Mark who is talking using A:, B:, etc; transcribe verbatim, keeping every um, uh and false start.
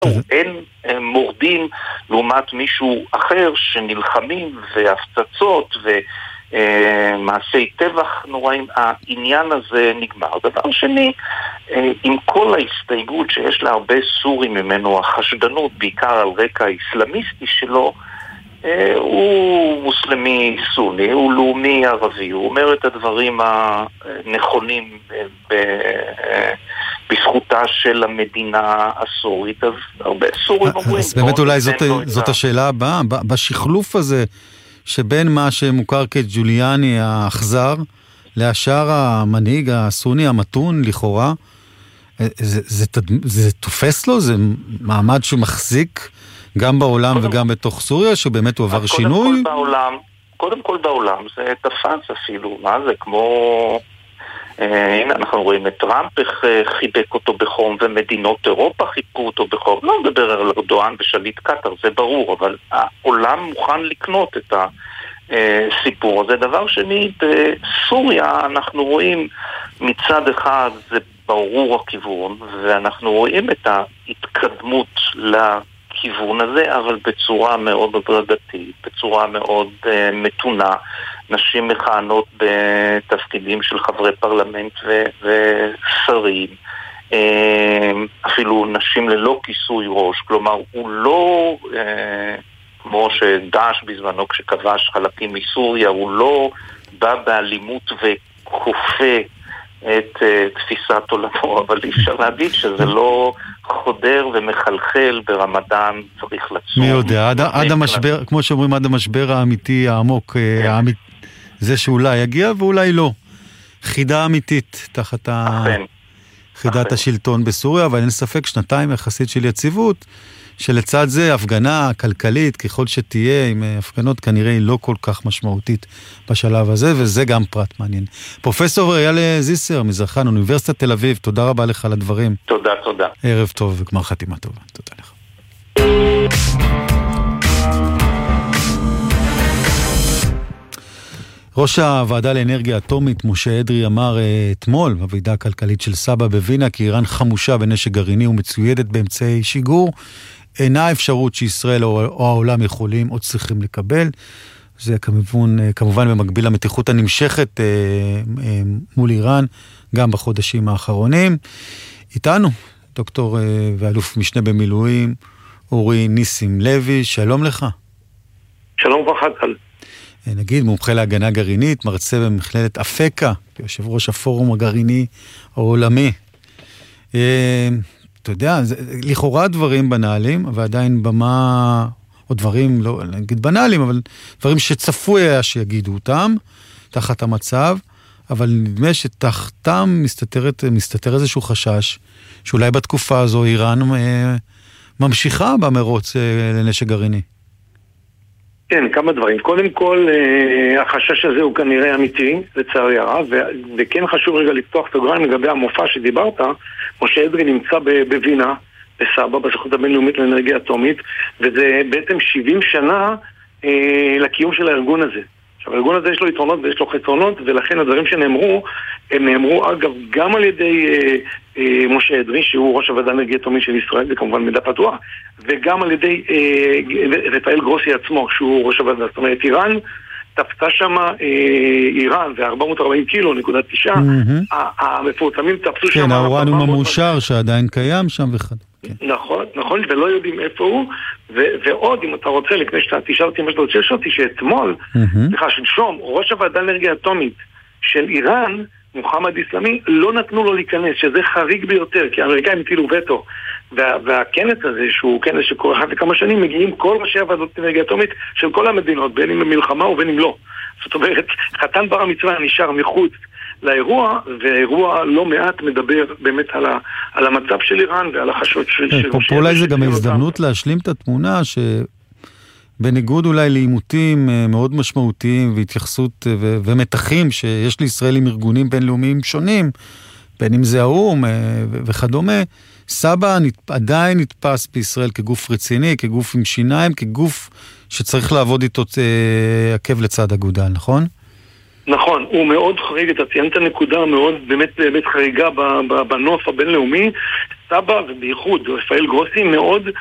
A: אין מורדים לעומת מישהו אחר שנלחמים והפצצות ומעשי טבח נוראים. העניין הזה נגמר. דבר שני, עם כל ההסתייגות שיש לה הרבה סורים ממנו, החשדנות בעיקר על רקע האסלאמיסטי שלו, הוא מוסלמי סוני, הוא לאומי ערבי, הוא אומר את הדברים הנכונים בזכותה של המדינה הסורית, אז הרבה סורים אומרים.
B: אז באמת אולי זאת השאלה הבאה, בשחלוף הזה שבין מה שמוכר כג'וליאני האכזר, להשאר המנהיג הסוני המתון לכאורה, זה תופס לו? זה מעמד שמחזיק גם בעולם קודם, וגם בתוך סוריה, שבאמת הוא עבר שינוי?
A: קודם כל בעולם, קודם כל בעולם זה תפס אפילו, מה זה כמו, אה, הנה אנחנו רואים את טראמפ חיבק אותו בחום, ומדינות אירופה חיבקו אותו בחום, לא מדבר על ארדואן ושליט קטר, זה ברור, אבל העולם מוכן לקנות את הסיפור הזה. דבר שני, בסוריה אנחנו רואים מצד אחד זה ברור הכיוון, ואנחנו רואים את ההתקדמות לכיוון הזה, אבל בצורה מאוד הדרגתית, בצורה מאוד uh, מתונה. נשים מכהנות בתפקידים של חברי פרלמנט ו- ושרים, uh, אפילו נשים ללא כיסוי ראש, כלומר הוא לא uh, כמו שדאעש בזמנו כשכבש חלקים מסוריה, הוא לא בא באלימות וכופה את uh, תפיסת עולמו, אבל אי אפשר להגיד שזה לא חודר ומחלחל ברמדאן, צריך לצום.
B: מי יודע, עד, עד המשבר, כמו שאומרים, עד המשבר האמיתי, העמוק, כן. האמית, זה שאולי יגיע ואולי לא. חידה אמיתית תחת ה... חידת השלטון בסוריה, אבל אין ספק שנתיים יחסית של יציבות, שלצד זה הפגנה כלכלית, ככל שתהיה עם הפגנות, כנראה היא לא כל כך משמעותית בשלב הזה, וזה גם פרט מעניין. פרופסור אייל זיסר, מזרחן, אוניברסיטת תל אביב, תודה רבה לך על הדברים.
A: תודה, תודה.
B: ערב טוב וגמר חתימה טובה. תודה לך. ראש הוועדה לאנרגיה אטומית, משה אדרי, אמר אתמול בוועידה הכלכלית של סבא בווינה, כי איראן חמושה בנשק גרעיני ומצוידת באמצעי שיגור, אינה אפשרות שישראל או העולם יכולים או צריכים לקבל. זה כמובן, כמובן במקביל למתיחות הנמשכת אה, אה, מול איראן, גם בחודשים האחרונים. איתנו, דוקטור אה, ואלוף משנה במילואים, אורי ניסים לוי, שלום לך.
C: שלום וחתל.
B: נגיד, מומחה להגנה גרעינית, מרצה במכללת אפקה, יושב ראש הפורום הגרעיני העולמי. אתה יודע, לכאורה דברים בנאליים, ועדיין במה, או דברים, לא נגיד בנאליים, אבל דברים שצפוי היה שיגידו אותם, תחת המצב, אבל נדמה שתחתם מסתתרת, מסתתר איזשהו חשש, שאולי בתקופה הזו איראן ממשיכה במרוץ לנשק גרעיני.
C: כן, כמה דברים. קודם כל, החשש הזה הוא כנראה אמיתי, לצערי הרב, וכן חשוב רגע לפתוח את הגרעין לגבי המופע שדיברת. משה אדרי נמצא בווינה, בסבא, בסוכנות הבינלאומית לאנרגיה אטומית, וזה בעצם שבעים שנה לקיום של הארגון הזה. עכשיו, הארגון הזה יש לו יתרונות ויש לו חסרונות, ולכן הדברים שנאמרו, הם נאמרו אגב גם על ידי אה, אה, משה אדרי, שהוא ראש הוועדה לאנרגיה אטומית של ישראל, זה כמובן מידע פתוח, וגם על ידי אה, רפאל גרוסי עצמו, שהוא ראש הוועדה. זאת אומרת, איראן תפתה שם, אה, איראן, ו-ארבע מאות וארבעים קילו, נקודה תשע, mm-hmm. המפורסמים תפסו
B: כן,
C: שם...
B: כן, האורניום המאושר שעדיין קיים שם וכד.
C: כן. נכון, נכון, ולא יודעים איפה הוא, ו- ועוד, אם אתה רוצה, לפני שאתה תשאל אותי מה שאתה רוצה לשאול אותי, שאתמול, סליחה, mm-hmm. שלשום, ראש הוועדה לאנרגיה אטומית של איראן, מוחמד איסלאמי, לא נתנו לו להיכנס, שזה חריג ביותר, כי האמריקאים הטילו וטו, וה- והכנס הזה, שהוא כנס שקורה אחת לכמה שנים, מגיעים כל ראשי הוועדות לאנרגיה אטומית של כל המדינות, בין אם במלחמה ובין אם לא. זאת אומרת, חתן בר המצווה נשאר מחוץ לאירוע, והאירוע לא מעט מדבר באמת על, ה, על המצב של איראן ועל החששות של...
B: פה, פה אולי זה גם ההזדמנות להשלים את התמונה, שבניגוד אולי לעימותים מאוד משמעותיים והתייחסות ו- ומתחים שיש לישראל עם ארגונים בינלאומיים שונים, בין אם זה האום וכדומה, סבא עדיין נתפס בישראל כגוף רציני, כגוף עם שיניים, כגוף שצריך לעבוד איתו עקב לצד אגודל, נכון?
C: נכון, הוא מאוד חריג, אתה ציינת נקודה מאוד באמת באמת חריגה בנוף הבינלאומי. סבא ובייחוד רפאל גרוסי מאוד